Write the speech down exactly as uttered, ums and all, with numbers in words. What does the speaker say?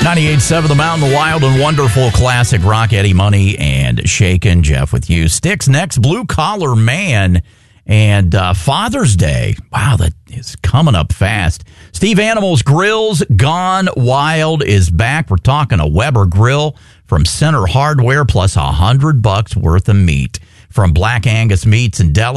ninety-eight point seven The Mountain, wild and wonderful classic rock. Eddie Money and Shakin'. Jeff with you. Sticks next, Blue Collar Man. And uh, Father's Day. Wow, that is coming up fast. Steve Animals Grills Gone Wild is back. We're talking a Weber grill from Center Hardware plus a hundred bucks worth of meat. From Black Angus Meats and Deli.